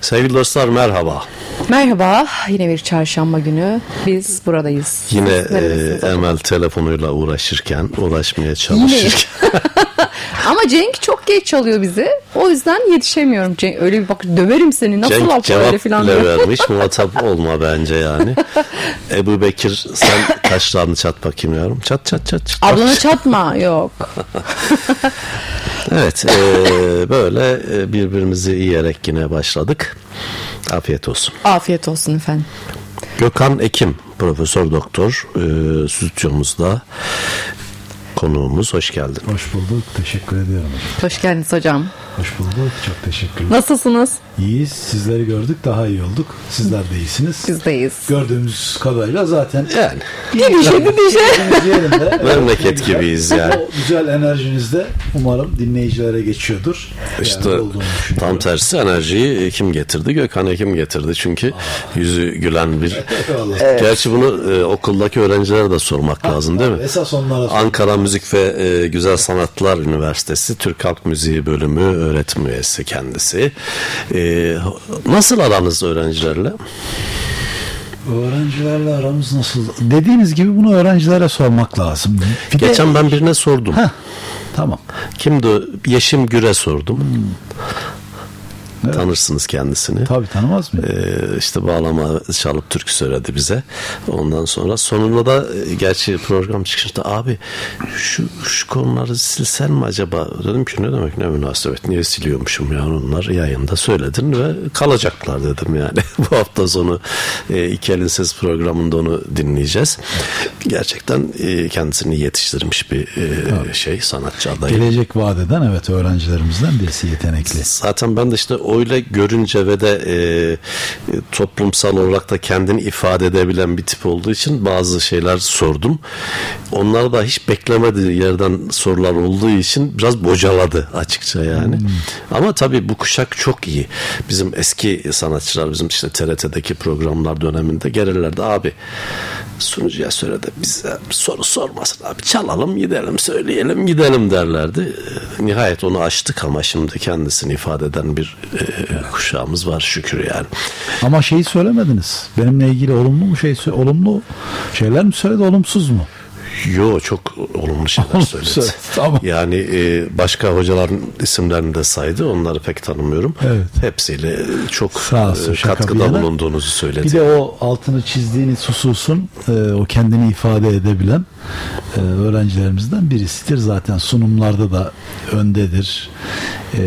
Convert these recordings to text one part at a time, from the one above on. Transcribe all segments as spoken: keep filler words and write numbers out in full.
Sevgili dostlar, merhaba. Merhaba, yine bir çarşamba günü biz buradayız. Yine e, Emel telefonuyla uğraşırken, uğraşmaya çalışırken. Ama Cenk çok geç çalıyor bizi. O yüzden yetişemiyorum. Cenk, öyle bir bak, döverim seni nasıl Cenk yapma öyle falan cevap diyor. vermiş, muhatap olma bence yani. Ebu Bekir, sen kaşlarını çat bakayım yavrum. Çat çat çat. çat. Ablana çatma, yok. Evet, e, böyle birbirimizi yiyerek yine başladık. Afiyet olsun. Afiyet olsun efendim. Gökhan Ekim, Profesör Doktor, e, stüdyomuzda konuğumuz. Hoş geldin. Hoş bulduk. Teşekkür ediyorum hocam. Hoş geldiniz hocam. Hoş bulduk. Çok teşekkürler. Nasılsınız? İyiyiz. Sizleri gördük. Daha iyi olduk. Sizler de iyisiniz. Biz de iyiyiz. Gördüğümüz kadarıyla zaten Yani. Gidişe gidişe. yerinde. Memleket Evet, gibiyiz yani. O güzel enerjiniz de umarım dinleyicilere geçiyordur. İşte Yani tam tersi enerjiyi kim getirdi? Gökhan Ekim getirdi. Çünkü Aa. yüzü gülen bir... Evet. Gerçi bunu e, okuldaki öğrencilere de sormak ha, lazım değil mi? Esas onlara Ankara Müzik ve e, Güzel Sanatlar Üniversitesi Türk Halk Müziği Bölümü öğretim üyesi kendisi. E, nasıl aranız öğrencilerle? Öğrencilerle aramız nasıl? Dediğiniz gibi bunu öğrencilere sormak lazım. Bir Geçen de... ben birine sordum. Heh, tamam. Kimdi? Yeşim Gür'e sordum. Hmm. Evet. Tanırsınız kendisini. Tabii, tanımaz mıyım? Ee, işte bağlama çalıp türkü söyledi bize. Ondan sonra sonunda da gerçi program çıkışta abi şu, şu konuları silsen mi acaba? Dedim ki ne demek, ne münasebet, niye siliyormuşum ya, onlar yayında söyledin ve kalacaklar dedim yani. Bu hafta sonu e, İki Elin Ses programında onu dinleyeceğiz. Gerçekten e, kendisini yetiştirmiş bir e, şey, sanatçı adayı. Gelecek vadeden evet öğrencilerimizden birisi, yetenekli. Zaten ben de işte öyle görünce ve de e, toplumsal olarak da kendini ifade edebilen bir tip olduğu için bazı şeyler sordum. Onlar da hiç beklemediği yerden sorular olduğu için biraz bocaladı açıkça yani. Hmm. Ama tabii bu kuşak çok iyi. Bizim eski sanatçılar, bizim işte T R T'deki programlar döneminde gelirlerdi, abi sunucuya söyle de bize soru sormasın abi, çalalım gidelim, söyleyelim gidelim derlerdi. Nihayet onu aştık ama şimdi kendisini ifade eden bir e, kuşağımız var şükür yani. Ama şeyi söylemediniz. Benimle ilgili olumlu mu şey olumlu şeyler mi söyledi, olumsuz mu? Yo, çok olumlu şeyler söyledi. Tamam. Yani e, başka hocaların isimlerini de saydı. Onları pek tanımıyorum. Evet. Hepsiyle çok olsun, e, katkıda bulunduğunuzu söyledi. Bir de o altını çizdiğiniz hususun e, o kendini ifade edebilen e, öğrencilerimizden birisidir. Zaten sunumlarda da öndedir. E,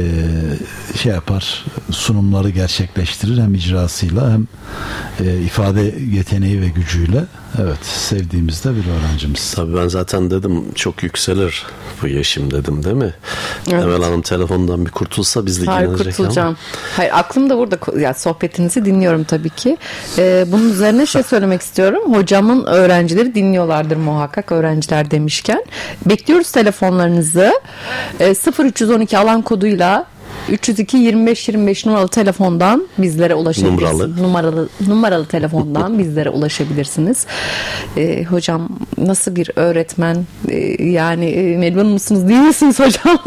şey yapar, sunumları gerçekleştirir hem icrasıyla hem e, ifade yeteneği ve gücüyle. Evet, sevdiğimizde bir öğrencimiz. Tabii ben zaten dedim çok yükselir bu Yeşim dedim değil mi? Evet. Emel Hanım telefondan bir kurtulsa biz de Hayır, kurtulacağım. Ama. Hayır, aklım da burada. Ya, sohbetinizi dinliyorum tabii ki. Ee, bunun üzerine şey söylemek istiyorum. Hocamın öğrencileri dinliyorlardır muhakkak, öğrenciler demişken. Bekliyoruz telefonlarınızı. Ee, sıfır üç yüz on iki alan koduyla üç yüz iki yirmi beş yirmi beş numaralı telefondan bizlere ulaşabilirsiniz. Numaralı. Numaralı, numaralı telefondan bizlere ulaşabilirsiniz. Ee, hocam nasıl bir öğretmen? Ee, yani e, memnun musunuz, değil misiniz hocam?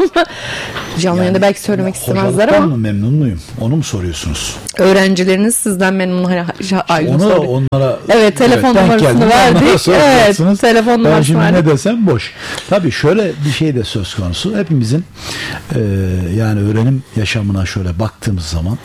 Canlı yani, yayında belki söylemek istemezler ama. Mı memnun muyum? Onu mu soruyorsunuz? Öğrencileriniz sizden memnun. Onu onlara evet, telefon evet, numarasını verdik. Evet, telefon numarasını ben şimdi verdik. Ne desem boş. Tabii şöyle bir şey de söz konusu. Hepimizin e, yani öğrenim yaşamına şöyle baktığımız zaman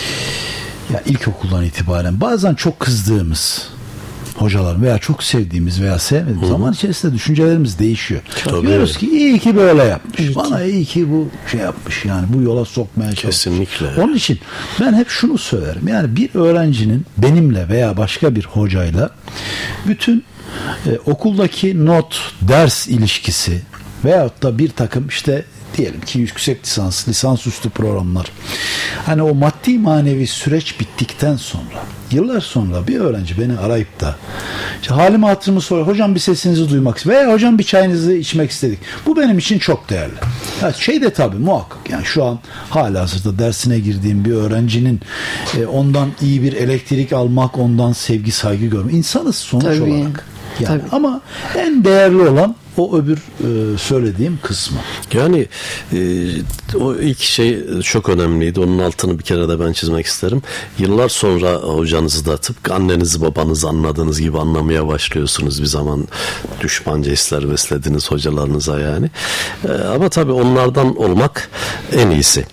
ya ilkokuldan itibaren bazen çok kızdığımız hocalar veya çok sevdiğimiz veya sevmediğimiz Hı-hı. zaman içerisinde düşüncelerimiz değişiyor. Tabii. Diyoruz ki iyi ki böyle yapmış. İyi Bana ki. iyi ki bu şey yapmış. Yani bu yola sokmaya çalışmış. Kesinlikle. Onun için ben hep şunu söylerim. Yani bir öğrencinin benimle veya başka bir hocayla bütün e, okuldaki not, ders ilişkisi veyahut da bir takım işte diyelim ki yüksek lisans, lisansüstü programlar. Hani o maddi manevi süreç bittikten sonra, yıllar sonra bir öğrenci beni arayıp da işte halimi hatırımı soruyor. Hocam bir sesinizi duymak istedik. Veya hocam bir çayınızı içmek istedik. Bu benim için çok değerli. Ya şey de tabii muhakkak yani şu an halihazırda dersine girdiğim bir öğrencinin e, ondan iyi bir elektrik almak, ondan sevgi saygı görmek. İnsanız sonuç tabii. olarak. Yani Tabii. ama en değerli olan o öbür e, söylediğim kısmı. Yani e, o ilk şey çok önemliydi. Onun altını bir kere de ben çizmek isterim. Yıllar sonra hocanızı da tıpkı annenizi babanızı anladığınız gibi anlamaya başlıyorsunuz. Bir zaman düşmanca hisler beslediniz hocalarınıza yani. E, ama tabii onlardan olmak en iyisi.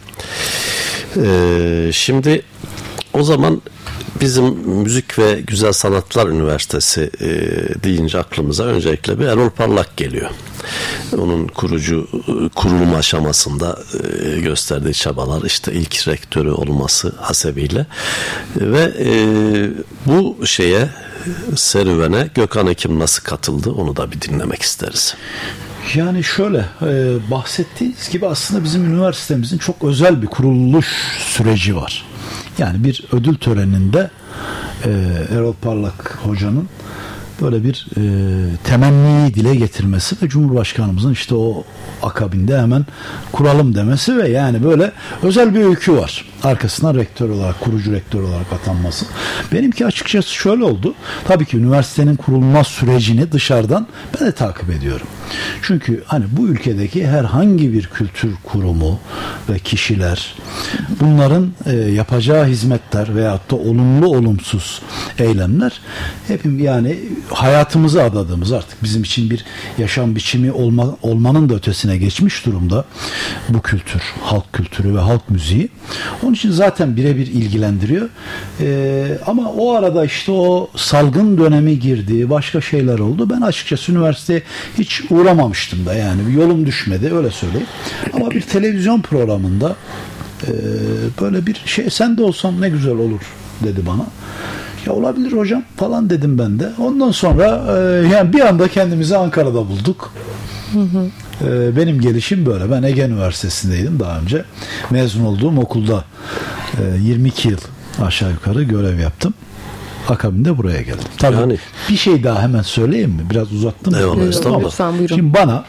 E, şimdi o zaman bizim Müzik ve Güzel Sanatlar Üniversitesi e, deyince aklımıza öncelikle bir Erol Parlak geliyor. Onun kurucu kurulum aşamasında e, gösterdiği çabalar, işte ilk rektörü olması hasebiyle ve e, bu şeye serüvene Gökhan Hekim nasıl katıldı onu da bir dinlemek isteriz. Yani şöyle e, bahsettiğiniz gibi aslında bizim üniversitemizin çok özel bir kuruluş süreci var. Yani bir ödül töreninde e, Erol Parlak hocanın böyle bir e, temenniyi dile getirmesi ve Cumhurbaşkanımızın işte o akabinde hemen kuralım demesi ve yani böyle özel bir öykü var. Arkasından rektör olarak, kurucu rektör olarak atanması. Benimki açıkçası şöyle oldu. Tabii ki üniversitenin kurulma sürecini dışarıdan ben de takip ediyorum. Çünkü hani bu ülkedeki herhangi bir kültür kurumu ve kişiler bunların e, yapacağı hizmetler veyahut da olumlu olumsuz eylemler hepim yani hayatımızı adadığımız artık bizim için bir yaşam biçimi olma, olmanın da ötesine geçmiş durumda bu kültür, halk kültürü ve halk müziği. Onun için zaten birebir ilgilendiriyor. Ee, ama o arada işte o salgın dönemi girdi, başka şeyler oldu. Ben açıkçası üniversiteye hiç uğramamıştım da yani bir yolum düşmedi öyle söyleyeyim. Ama bir televizyon programında e, böyle bir şey sen de olsan ne güzel olur dedi bana. Ya olabilir hocam falan dedim ben de. Ondan sonra e, yani bir anda kendimizi Ankara'da bulduk. Hı hı. E, benim gelişim böyle. Ben Ege Üniversitesi'ndeydim daha önce. Mezun olduğum okulda e, yirmi iki yıl aşağı yukarı görev yaptım. Akabinde buraya geldim. Tabii yani, bir şey daha hemen söyleyeyim mi? Biraz uzattım. Eyvallah, lütfen buyurun. Şimdi bana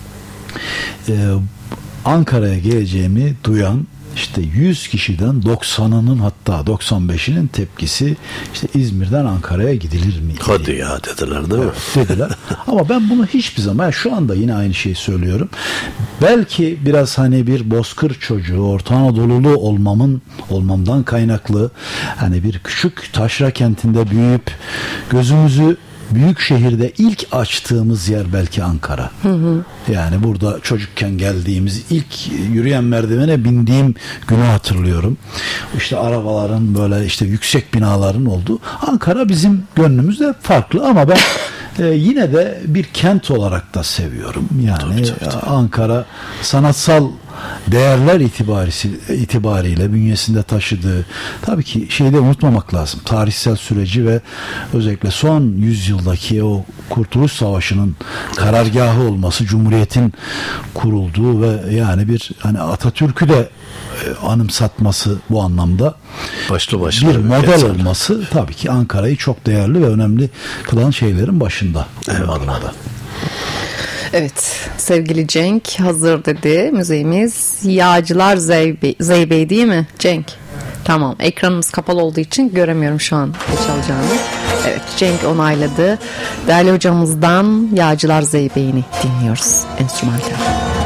e, Ankara'ya geleceğimi duyan İşte yüz kişiden doksanının hatta doksan beşinin tepkisi işte İzmir'den Ankara'ya gidilir mi? Hadi ya dediler değil mi? Evet, dediler. Ama ben bunu hiçbir zaman şu anda yine aynı şeyi söylüyorum. Belki biraz hani bir bozkır çocuğu, Orta Anadolu'lu olmamın olmamdan kaynaklı hani bir küçük taşra kentinde büyüyüp gözümüzü büyük şehirde ilk açtığımız yer belki Ankara. Hı hı. Yani burada çocukken geldiğimiz ilk yürüyen merdivene bindiğim günü hatırlıyorum. İşte arabaların böyle işte yüksek binaların olduğu. Ankara bizim gönlümüzde farklı ama ben e, yine de bir kent olarak da seviyorum. Yani tabii, tabii, tabii. Ankara sanatsal değerler itibarisi, itibariyle bünyesinde taşıdığı tabii ki şeyde unutmamak lazım. Tarihsel süreci ve özellikle son yüzyıldaki o Kurtuluş Savaşı'nın karargahı olması, Cumhuriyet'in kurulduğu ve yani bir hani Atatürk'ü de anımsatması bu anlamda başlı başına bir model eser olması tabii ki Ankara'yı çok değerli ve önemli kılan şeylerin başında. Eyvallah. Evet, sevgili Cenk hazır dedi. Müziğimiz Yağcılar Zeybey, Zeybey değil mi Cenk? Tamam, ekranımız kapalı olduğu için göremiyorum şu an ne çalacağını. Evet, Cenk onayladı. Değerli hocamızdan Yağcılar Zeybey'ini dinliyoruz enstrümantal.